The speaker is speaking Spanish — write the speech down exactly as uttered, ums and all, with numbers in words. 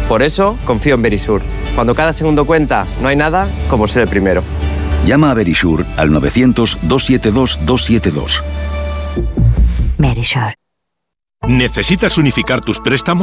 Por eso, confío en Verisur. Cuando cada segundo cuenta, no hay nada como ser el primero. Llama a Verisur al novecientos, doscientos setenta y dos, doscientos setenta y dos. Verisur. ¿Necesitas unificar tus préstamos?